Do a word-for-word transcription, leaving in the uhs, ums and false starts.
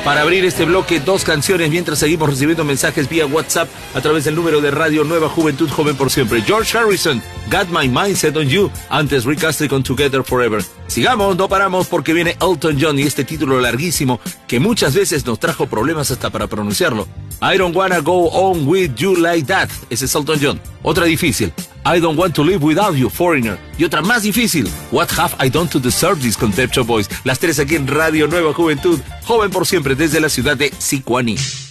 Para abrir este bloque, dos canciones mientras seguimos recibiendo mensajes vía WhatsApp a través del número de radio Nueva Juventud Joven por Siempre. George Harrison, Got My Mind Set On You, antes Rick Astley con Together Forever. Sigamos, no paramos porque viene Elton John y este título larguísimo que muchas veces nos trajo problemas hasta para pronunciarlo. I Don't Wanna Go On With You Like That, ese es Elton John. Otra difícil, I Don't Want To Live Without You, Foreigner. Y otra más difícil, What Have I Done To Deserve This, con Pet Shop Boys. Las tres aquí en Radio Nueva Juventud, joven por siempre desde la ciudad de Sicuani.